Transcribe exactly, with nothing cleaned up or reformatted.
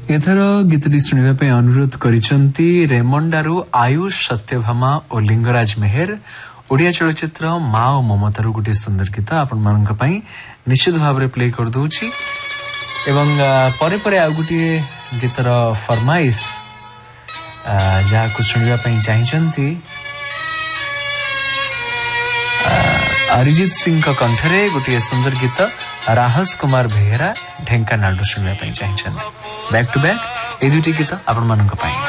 एथर गीतटी शुणा अनुरोध करिसंती रेमंडारू आयुष सत्यभामा और लिंगराज मेहर। ओडिया चलचित्र माँ और ममतारू गोटे सुंदर गीत आपण मानक पई निश्चित भाव में प्ले कर दूची एवं परे परे आ गोटे गीतर फरमाइश जहाँ को शुणा चाहिए अरिजीत सिंह का कंठरे गोटे सुंदर गीत राहस कुमार बेहेरा ढेंकानाल शुणा चाहिए बैक टू बैक ए दुटी गीत आपण मानक पई।